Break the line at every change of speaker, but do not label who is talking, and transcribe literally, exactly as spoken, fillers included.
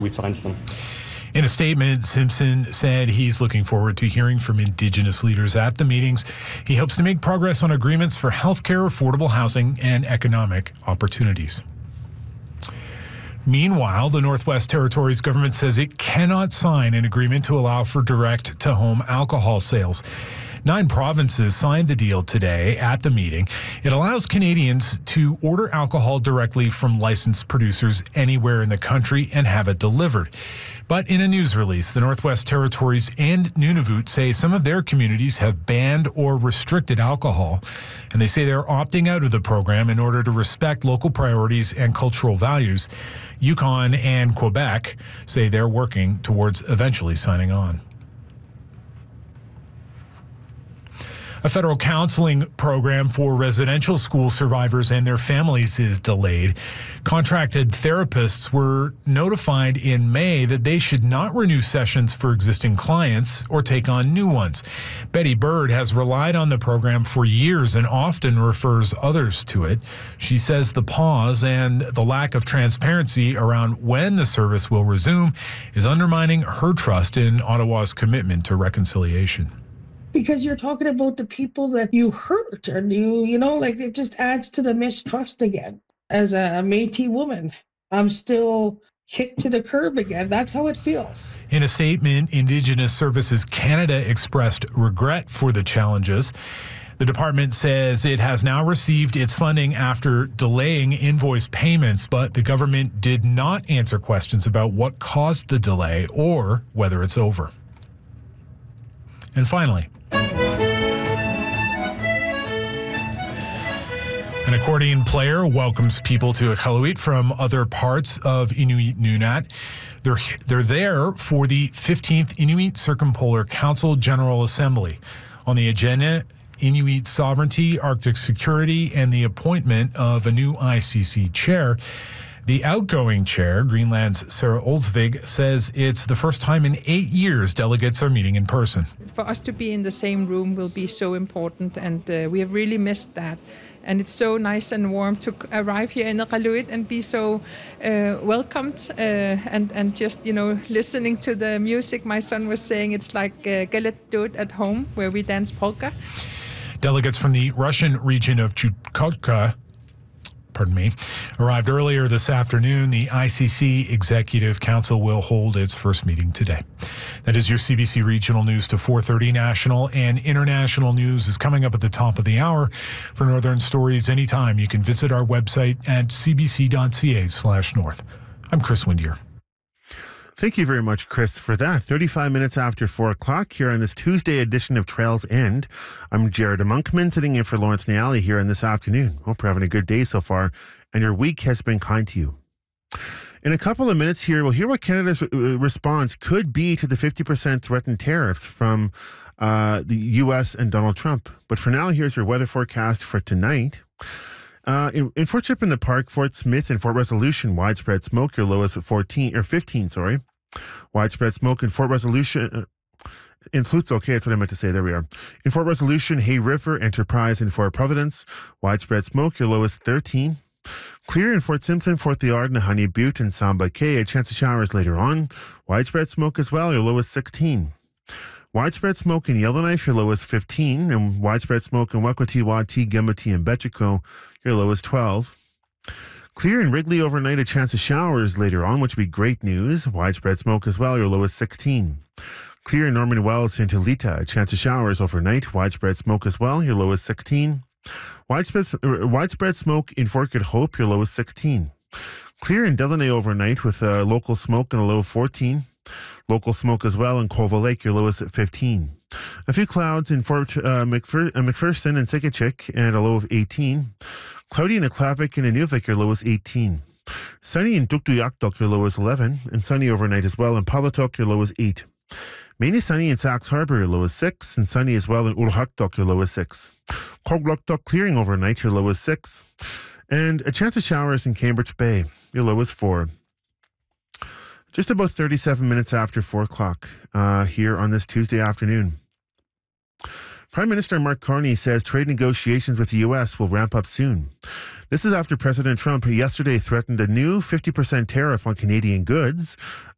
We signed them.
In a statement, Simpson said he's looking forward to hearing from Indigenous leaders at the meetings. He hopes to make progress on agreements for healthcare, affordable housing, and economic opportunities. Meanwhile, the Northwest Territories government says it cannot sign an agreement to allow for direct-to-home alcohol sales. Nine provinces signed the deal today at the meeting. It allows Canadians to order alcohol directly from licensed producers anywhere in the country and have it delivered. But in a news release, the Northwest Territories and Nunavut say some of their communities have banned or restricted alcohol, and they say they're opting out of the program in order to respect local priorities and cultural values. Yukon and Quebec say they're working towards eventually signing on. A federal counseling program for residential school survivors and their families is delayed. Contracted therapists were notified in May that they should not renew sessions for existing clients or take on new ones. Betty Bird has relied on the program for years and often refers others to it. She says the pause and the lack of transparency around when the service will resume is undermining her trust in Ottawa's commitment to reconciliation.
Because you're talking about the people that you hurt, and you, you know, like it just adds to the mistrust again. As a Métis woman, I'm still kicked to the curb again. That's how it feels.
In a statement, Indigenous Services Canada expressed regret for the challenges. The department says it has now received its funding after delaying invoice payments, but the government did not answer questions about what caused the delay or whether it's over. And finally, an accordion player welcomes people to Iqaluit from other parts of Inuit Nunat. They're, they're there for the fifteenth Inuit Circumpolar Council General Assembly. On the agenda, Inuit sovereignty, Arctic security, and the appointment of a new I C C chair. The outgoing chair, Greenland's Sarah Olsvig, says it's the first time in eight years delegates are meeting in person.
For us to be in the same room will be so important, and uh, we have really missed that. And it's so nice and warm to arrive here in Iqaluit and be so uh, welcomed uh, and, and just, you know, listening to the music. My son was saying it's like uh, Galet Dod at home, where we dance polka.
Delegates from the Russian region of Chukotka Pardon me, arrived earlier this afternoon. The I C C Executive Council will hold its first meeting today. That is your C B C Regional News to four thirty. National and international news is coming up at the top of the hour. For Northern Stories anytime, you can visit our website at cbc.ca slash north. I'm Chris Windier.
Thank you very much, Chris, for that. thirty-five minutes after four o'clock here on this Tuesday edition of Trails End. I'm Jared Monkman, sitting in for Lawrence Niali here on this afternoon. Hope you're having a good day so far, and your week has been kind to you. In a couple of minutes here, we'll hear what Canada's response could be to the fifty percent threatened tariffs from uh, the U S and Donald Trump. But for now, here's your weather forecast for tonight. Uh, in, in Fort Chip in the Park, Fort Smith, and Fort Resolution, widespread smoke. Your low is at fourteen or fifteen. Sorry, widespread smoke in Fort Resolution. Uh, in Flutes, okay, that's what I meant to say. There we are. In Fort Resolution, Hay River, Enterprise, and Fort Providence, widespread smoke. Your low is thirteen. Clear in Fort Simpson, Fort Liard, Honey Butte, and Samba Cay. A chance of showers later on. Widespread smoke as well. Your low is sixteen. Widespread smoke in Yellowknife, your low is fifteen, and widespread smoke in Wakwati, Wati, Gemeti, and Betchico, your low is twelve. Clear in Wrigley overnight, a chance of showers later on, which would be great news. Widespread smoke as well, your low is sixteen. Clear in Norman Wells, Saint Helita, a chance of showers overnight. Widespread smoke as well, your low is sixteen. Widespread, uh, widespread smoke in Fort Good Hope, your low is sixteen. Clear in Delaney overnight with uh, local smoke and a low of fourteen. Local smoke as well in Colville Lake, your low is at fifteen. A few clouds in Fort uh, McPher- uh, McPherson and Sikachik, and a low of eighteen. Cloudy in Aklavik and Inuvik, your low is eighteen. Sunny in Tuktoyaktuk, your low is eleven. And sunny overnight as well in Palatuk, your low is eight. Mainly sunny in Sax Harbor, your low is six. And sunny as well in Urhaktuk, your low is six. Kogluktuk clearing overnight, your low is six. And a chance of showers in Cambridge Bay, your low is four. Just about thirty-seven minutes after four o'clock uh, here on this Tuesday afternoon. Prime Minister Mark Carney says trade negotiations with the U S will ramp up soon. This is after President Trump yesterday threatened a new fifty percent tariff on Canadian goods